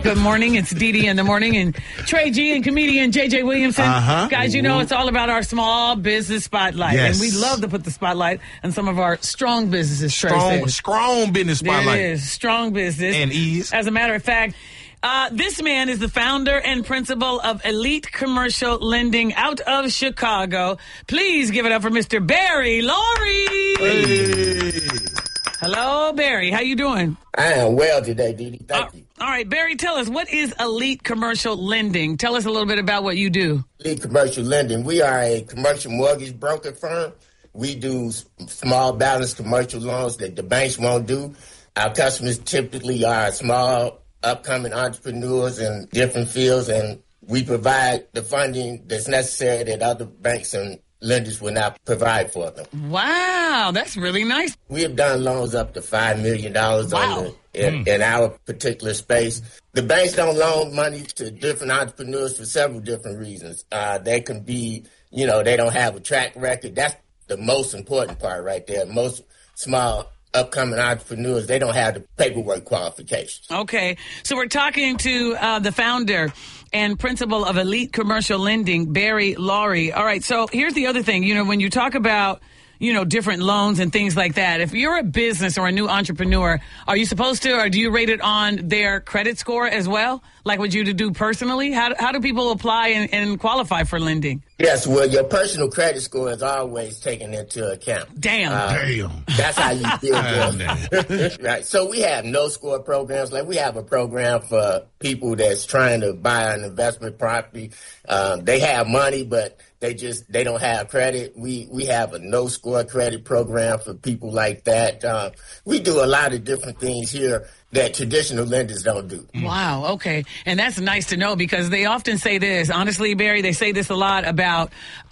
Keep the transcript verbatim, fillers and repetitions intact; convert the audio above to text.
Good morning. It's Dee Dee in the morning and Trey G and comedian J J Williamson. Uh-huh. Guys, you know it's all about our small business spotlight. Yes. And we love to put the spotlight on some of our strong businesses, Trey Strong, says. strong business spotlight. It is. Strong business. And ease. As a matter of fact, Uh, this man is the founder and principal of Elite Commercial Lending out of Chicago. Please give it up for Mister Barry Laurie. Hey. Hello, Barry. How you doing? I am well today, Dee Dee. Thank Uh, you. all right, Barry, tell us, what is Elite Commercial Lending? Tell us a little bit about what you do. Elite Commercial Lending. We are a commercial mortgage broker firm. We do s- small balance commercial loans that the banks won't do. Our customers typically are small, upcoming entrepreneurs in different fields, and we provide the funding that's necessary that other banks and lenders will not provide for them. Wow, that's really nice. We have done loans up to five million dollars Wow. on the, in, in our particular space. The banks don't loan money to different entrepreneurs for several different reasons. Uh, they can be, you know, they don't have a track record. That's the most important part right there. Most small upcoming entrepreneurs, they don't have the paperwork qualifications. Okay, so we're talking to uh, the founder and principal of Elite Commercial Lending, Barry Laurie. All right, so here's the other thing. You know, when you talk about, you know, different loans and things like that, if you're a business or a new entrepreneur, are you supposed to, or do you rate it on their credit score as well? Like what you to do personally? How, how do people apply and, and qualify for lending? Yes, well, your personal credit score is always taken into account. Damn. Uh, Damn. That's how you feel Damn. good. Right. So we have no score programs. Like we have a program for people that's trying to buy an investment property. Um, they have money, but they just they don't have credit. We we have a no score credit program for people like that. Uh, we do a lot of different things here that traditional lenders don't do. Wow. Okay. And that's nice to know because they often say this. Honestly, Barry, they say this a lot about